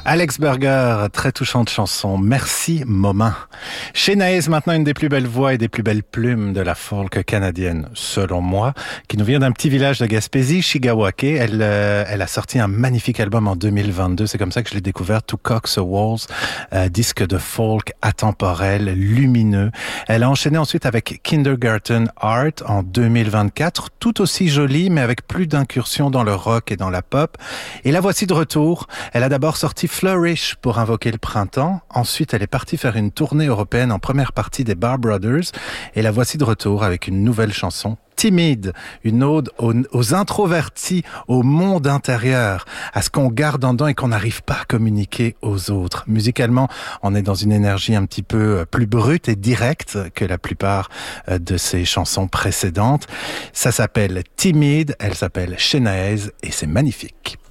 Alex Berger, très touchante chanson. Merci, Moment. Shenaez, maintenant une des plus belles voix et des plus belles plumes de la folk canadienne, selon moi, qui nous vient d'un petit village de Gaspésie, Chigawake. Elle a sorti un magnifique album en 2022. C'est comme ça que je l'ai découvert, To Cox Walls, disque de folk atemporel, lumineux. Elle a enchaîné ensuite avec Kindergarten Art en 2024, tout aussi jolie, mais avec plus d'incursions dans le rock et dans la pop. Et la voici de retour. Elle a d'abord sorti Flourish pour invoquer le printemps. Ensuite, elle est partie faire une tournée européenne en première partie des Bar Brothers. Et la voici de retour avec une nouvelle chanson, Timide, une ode aux introvertis, au monde intérieur, à ce qu'on garde en dedans et qu'on n'arrive pas à communiquer aux autres. Musicalement, on est dans une énergie un petit peu plus brute et directe que la plupart de ses chansons précédentes. Ça s'appelle Timide, elle s'appelle Shenaez et c'est magnifique.